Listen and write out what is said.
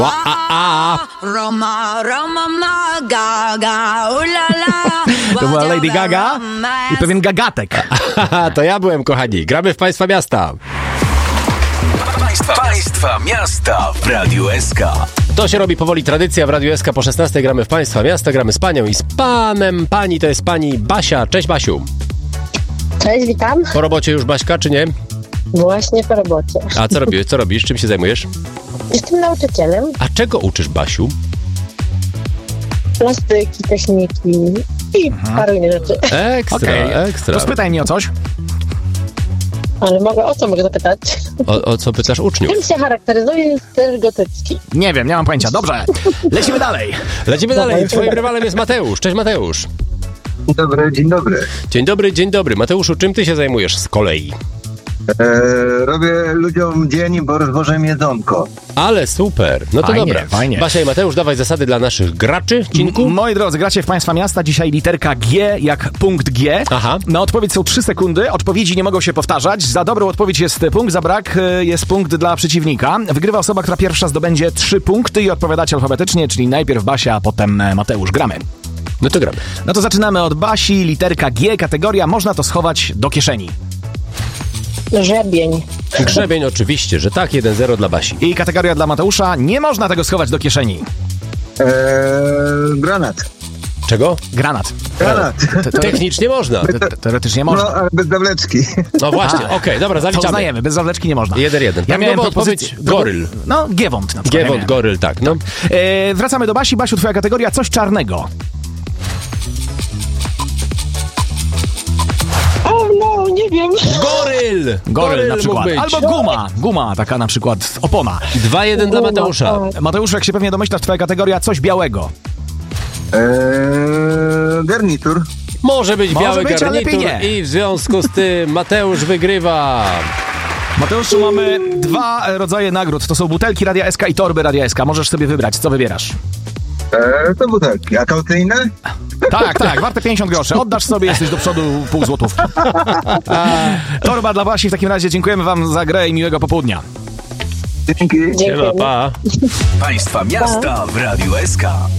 Roma, Roma, Gaga, ulala. To była Lady Gaga i pewien gagatek. To ja byłem, kochani. Gramy w Państwa Miasta. Państwa Miasta w Radiu SK. To się robi powoli tradycja. W Radiu SK po 16 gramy w Państwa Miasta. Gramy z panią i z panem. Pani to jest pani Basia. Cześć, Basiu. Cześć, witam. Po robocie już, Baśka, czy nie? Właśnie po robocie. A co robisz? Czym się zajmujesz? Jestem nauczycielem. A czego uczysz, Basiu? Plastyki, techniki i paru innych rzeczy. Ekstra, ekstra. To spytaj mnie o coś. Ale o co mogę zapytać? O co pytasz uczniów? Czym się charakteryzuje styl gotycki? Nie wiem, nie mam pojęcia. Dobrze, lecimy dalej. Lecimy dalej. Twoim rywalem jest Mateusz. Cześć, Mateusz. Dzień dobry. Dzień dobry. Mateuszu, czym ty się zajmujesz z kolei? Robię ludziom dzień, bo rozwożę jedzonko. Ale super. No to Fajnie, dobra. fajnie. Basia i Mateusz, dawaj zasady dla naszych graczy. Cinku? Moi drodzy, gracie w Państwa Miasta. Dzisiaj literka G jak punkt G. Aha. Na odpowiedź są 3 sekundy. Odpowiedzi nie mogą się powtarzać. Za dobrą odpowiedź jest punkt, za brak jest punkt dla przeciwnika. Wygrywa osoba, która pierwsza zdobędzie 3 punkty i odpowiadacie alfabetycznie, czyli najpierw Basia, a potem Mateusz. Gramy. No to gramy. No to zaczynamy od Basi. Literka G, kategoria. Można to schować do kieszeni. Grzebień. Grzebień oczywiście, że tak. 1-0 dla Basi. I kategoria dla Mateusza. Nie można tego schować do kieszeni. Granat. Czego? Granat. Technicznie można. Teoretycznie No, można. ale bez zawleczki. No właśnie, okej, dobra, To zaliczamy. uznajemy, bez zawleczki nie można. 1-1. Ja miałem odpowiedź goryl. No, Giewont na przykład. Giewont, goryl, tak. No. Wracamy do Basi. Basiu, twoja kategoria, coś czarnego. O, no, nie wiem. Goryl Na przykład. mógł być. Albo guma, taka na przykład opona. 2-1 dla Mateusza. Mateuszu, jak się pewnie domyślasz, twoja kategoria, coś białego. Garnitur. Może być Może biały być, ale garnitur lepiej nie. i w związku z tym Mateusz wygrywa. Mateuszu, mamy 2 rodzaje nagród. To są butelki Radia SK i torby Radia SK. Możesz sobie wybrać, co wybierasz. To butelki. A kaucyjne? Tak, warte 50 groszy. Oddasz sobie, jesteś do przodu pół złotówki. Torba dla Basi w takim razie. Dziękujemy wam za grę i miłego popołudnia. Dzięki. Siema, pa. Państwa Miasta w Radiu SK.